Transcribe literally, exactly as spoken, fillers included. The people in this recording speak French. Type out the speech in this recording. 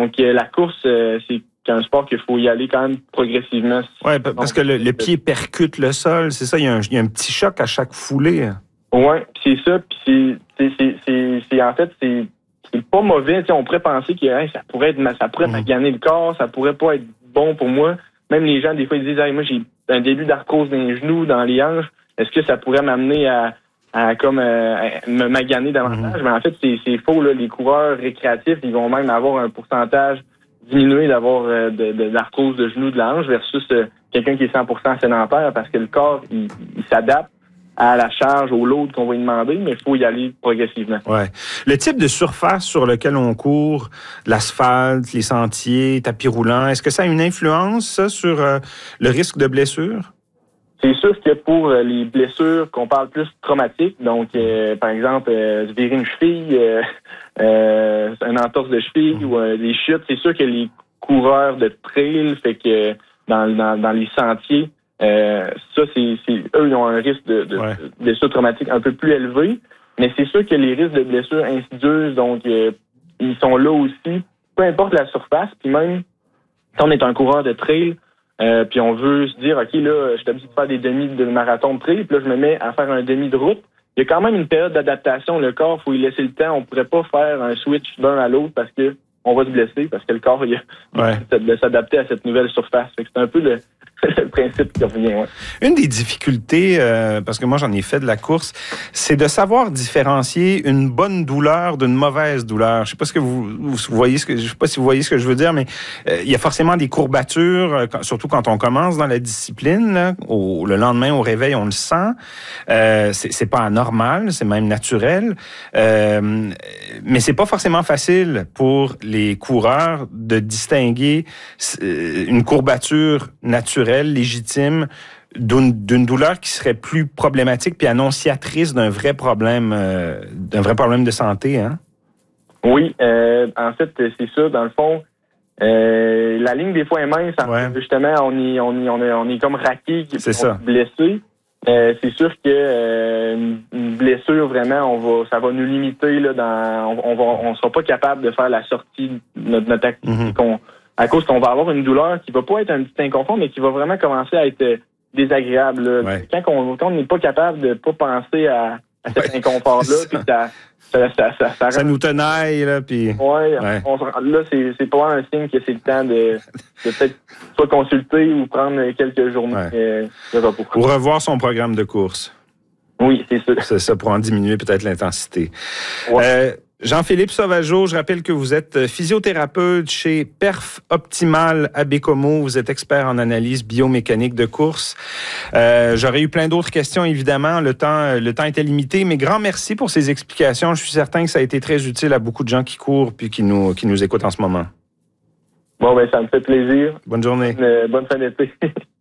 Donc, euh, la course, euh, c'est un sport qu'il faut y aller quand même progressivement. Oui, parce que le, le pied percute le sol, c'est ça, il y, a un, il y a un petit choc à chaque foulée. Oui, c'est ça, puis c'est, c'est, c'est, c'est, en fait, c'est, c'est pas mauvais. T'sais, on pourrait penser que hey, ça pourrait être, ça pourrait maganer le corps, ça pourrait pas être bon pour moi. Même les gens, des fois, ils disent, hey, moi, j'ai un début d'arthrose dans les genoux, dans les hanches. Est-ce que ça pourrait m'amener à, à comme euh, à me maganer davantage? Mm-hmm. Mais en fait, c'est, c'est faux. Là. Les coureurs récréatifs, ils vont même avoir un pourcentage diminué d'avoir euh, de, de, d'arthrose de genoux, de la hanche versus euh, quelqu'un qui est cent pour cent sédentaire parce que le corps, il, il s'adapte à la charge, au load qu'on va lui demander, mais il faut y aller progressivement. Ouais. Le type de surface sur lequel on court, l'asphalte, les sentiers, tapis roulants, est-ce que ça a une influence, ça, sur euh, le risque de blessure? C'est sûr que pour euh, les blessures qu'on parle plus traumatiques, donc, euh, par exemple, euh, se virer une cheville, euh, euh, un entorse de cheville mmh. ou euh, des chutes, c'est sûr que les coureurs de trail, fait que dans, dans, dans les sentiers, Euh, ça, c'est, c'est eux, ils ont un risque de, de, ouais. de blessure traumatique un peu plus élevé, mais c'est sûr que les risques de blessures insidieuses, donc, euh, ils sont là aussi, peu importe la surface, puis même, si on est un coureur de trail, euh, puis on veut se dire, OK, là, je suis habitué de faire des demi de marathon de trail, puis là, je me mets à faire un demi de route, il y a quand même une période d'adaptation, le corps, il faut y laisser le temps, on pourrait pas faire un switch d'un à l'autre parce que on va se blesser, parce que le corps, il a ouais. de s'adapter à cette nouvelle surface. Fait que c'est un peu le le principe qui revient. Ouais. Une des difficultés, euh, parce que moi j'en ai fait de la course, c'est de savoir différencier une bonne douleur d'une mauvaise douleur. Je sais pas ce que vous, vous voyez, ce que je sais pas si vous voyez ce que je veux dire, mais euh, il y a forcément des courbatures, euh, quand, surtout quand on commence dans la discipline. Là, au, le lendemain au réveil, on le sent. Euh, c'est, c'est pas anormal, c'est même naturel, euh, mais c'est pas forcément facile pour les coureurs de distinguer euh, une courbature naturelle légitime d'une, d'une douleur qui serait plus problématique puis annonciatrice d'un vrai problème euh, d'un vrai problème de santé, hein? Oui, euh, en fait, c'est ça, dans le fond. Euh, la ligne, des fois, est mince. Ouais. Justement, on est, on est, on est, on est comme raqué, c'est ça. Blessé. Euh, c'est sûr que euh, une blessure, vraiment, on va, ça va nous limiter, là, dans, on, on va, on sera pas capable de faire la sortie de notre, notre activité mm-hmm. qu'on à cause qu'on va avoir une douleur qui va pas être un petit inconfort, mais qui va vraiment commencer à être désagréable. Là. Ouais. Quand, on, quand on n'est pas capable de pas penser à, à cet ouais, inconfort-là, puis ça, ça, ça, ça, ça, ça nous tenaille, là, puis... Ouais, ouais. On, là, c'est, c'est pas un signe que c'est le temps de, de peut-être soit consulter ou prendre quelques journées ouais. euh, de repos. Ou revoir son programme de course. Oui, c'est sûr. C'est ça, pour en diminuer peut-être l'intensité. Ouais. Euh, Jean-Philippe Sauvageau, je rappelle que vous êtes physiothérapeute chez Perf Optimal à Bécomo. Vous êtes expert en analyse biomécanique de course. Euh, j'aurais eu plein d'autres questions, évidemment. Le temps, le temps était limité, mais grand merci pour ces explications. Je suis certain que ça a été très utile à beaucoup de gens qui courent puis qui nous, qui nous écoutent en ce moment. Bon, ben ça me fait plaisir. Bonne journée. Bonne, bonne fin d'été.